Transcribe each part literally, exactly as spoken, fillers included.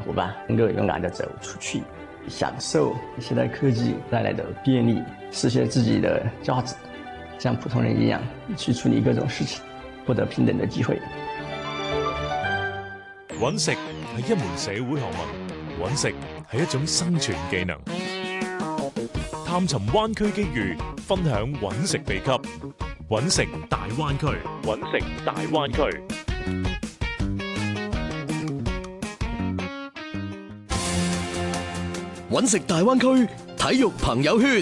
伙伴，能夠勇敢地走出去，享受現代科技帶來的便利，實現自己的價值，像普通人一樣去處理各種事情，獲得平等的機會。 搵食係一門社會學問，搵食係一種生存技能。探尋灣區機遇，分享搵食秘笈。搵食大灣區，搵食大灣區。 搵食大灣區體育朋友圈。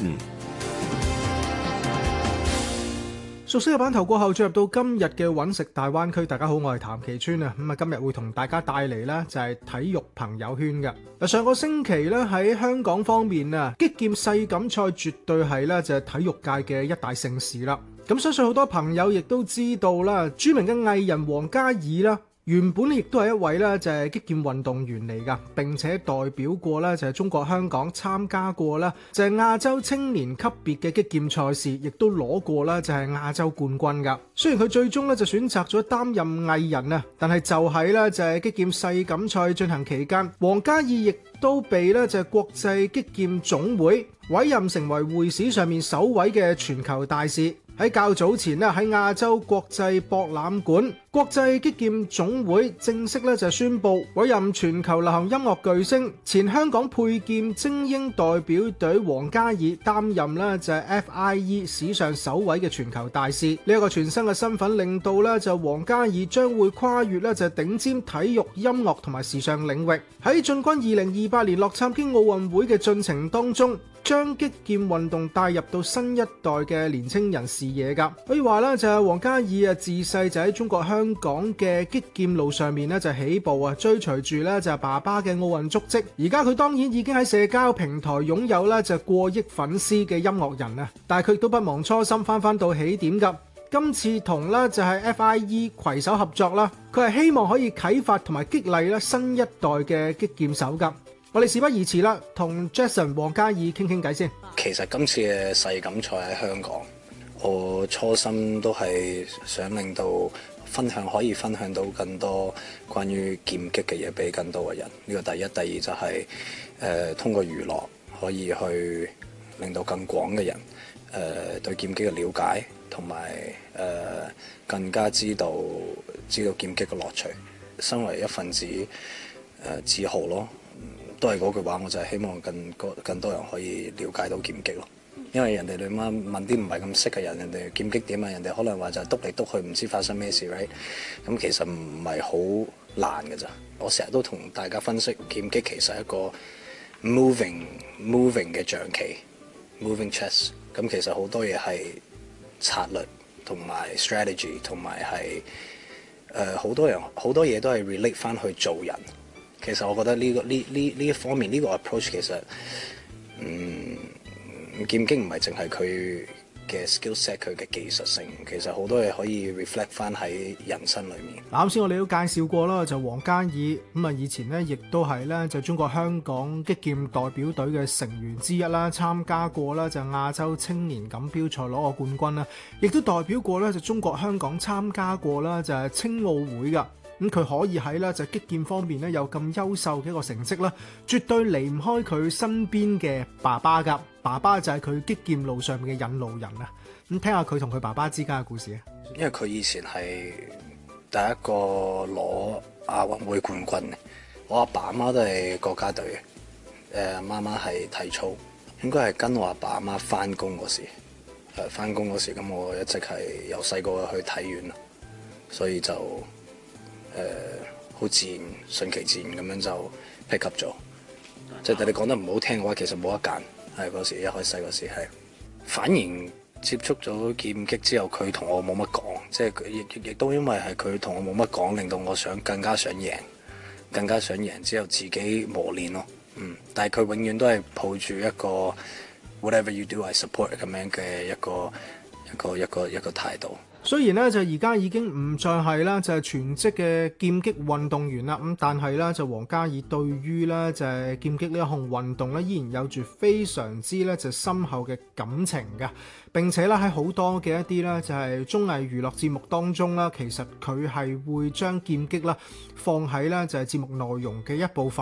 熟悉嘅版頭過後，進入到今日嘅搵食大灣區。大家好，我係譚其川啊。咁啊，今日會同大家帶嚟呢就係體育朋友圈嘅。嗱，上個星期咧喺香港方面啊，擊劍世錦賽絕對係咧就係體育界嘅一大盛事啦。咁相信好多朋友亦都知道啦，著名嘅藝人王嘉爾啦，原本亦都係一位咧就係擊劍運動員嚟噶，並且代表過咧就係中國香港參加過啦就係亞洲青年級別嘅擊劍賽事，亦都攞過啦就係亞洲冠軍噶。雖然佢最終咧就選擇咗擔任藝人啊，但係就喺咧就係擊劍世錦賽進行期間，王嘉爾亦都被咧就係國際擊劍總會委任成為會史上面首位嘅全球大使。喺較早前咧，喺亞洲國際博覽館，國際擊劍總會正式咧就宣布委任全球流行音樂巨星、前香港佩劍精英代表隊王嘉爾擔任咧就係 F I E 史上首位嘅全球大使。呢一個全新嘅身份令到咧就王嘉爾將會跨越咧就頂尖體育、音樂同埋時尚領域，喺進軍二零二八年洛杉磯奧運會嘅進程當中，將擊劍運動帶入到新一代嘅年青人視野噶。可以話咧就係王嘉爾啊，自細就喺中國香港嘅擊劍路上面咧就起步啊，追隨住咧就係爸爸嘅奧運足跡。而家佢當然已經喺社交平台擁有咧就過億粉絲嘅音樂人啊，但係佢亦都不忘初心，翻翻到起點噶。今次同咧就係 F I E 攜手合作啦，佢係希望可以啟發同埋激勵咧新一代嘅擊劍手噶。我哋事不宜遲啦，同 Jason 王嘉爾傾傾偈先。 其實今次嘅世錦賽喺香港，我初心都係想令到分享可以分享到更多關於劍擊嘅嘢俾更多嘅人。呢個第一，第二就係、是、誒、呃、通過娛樂可以去令到更廣嘅人誒、呃、對劍擊嘅了解，同埋誒更加知道知道劍擊嘅樂趣。身為一份子誒、呃、自豪咯。都係嗰句話，我就係希望更多更多人可以了解到劍擊咯。因為人哋你媽問啲唔係咁識嘅人，人哋劍擊點啊？人哋可能話就係篤嚟篤去，唔知發生咩事 right？ 咁其實唔係好難嘅咋。我成日都同大家分析，劍擊其實係一個 moving moving 嘅象棋 moving chess。咁其實好多嘢係策略同埋 strategy， 同埋係誒好多人好多嘢都係 relate 翻去做人。其實我覺得呢、這個呢呢呢一方面呢、這個 approach 其實，嗯，劍擊唔係淨係佢嘅 skill set， 佢嘅技術性，其實好多嘢可以 reflect 翻喺人生裏面。 啱先我哋都介紹過啦，就王嘉爾咁啊，以前咧亦都係咧就中國香港擊劍代表隊嘅成員之一啦，參加過啦就亞洲青年錦標賽攞過冠軍啦，亦都代表過咧就中國香港參加過啦就係青奧會噶。咁佢可以喺咧就擊劍方面咧有咁優秀嘅一個成績啦，絕對離唔開佢身邊嘅爸爸噶。爸爸就係佢擊劍路上面嘅引路人啊！咁聽下佢同佢爸爸之間嘅故事啊。 因為佢以前係第一個攞亞運會冠軍嘅，我阿爸阿媽都係國家隊嘅，誒媽媽係體操，應該係跟我阿爸阿媽翻工嗰時，誒翻工嗰時咁我一直係由細個去體院，所以就。誒好、呃、自然，順其自然咁樣就 pick up 咗。即係但你講得唔好聽嘅話，其實冇得揀。係嗰時一開始嗰時係，反而接觸咗劍擊之後，佢同我冇乜講。即係亦亦都因為係佢同我冇乜講，令到我想更加想贏，更加想贏之後自己磨練咯。嗯，但係佢永遠都係抱住一個 whatever you do I support 咁樣嘅一個一個一個一個態度。 雖然咧就而家已經唔再係啦，就係全職嘅劍擊運動員啦，咁但係咧就王嘉爾對於咧就係劍擊呢一項運動咧，依然有住非常之咧就深厚嘅感情嘅。並且咧喺好多嘅一啲咧就係綜藝娛樂節目當中啦，其實佢係會將劍擊啦放喺咧就係節目內容嘅一部分。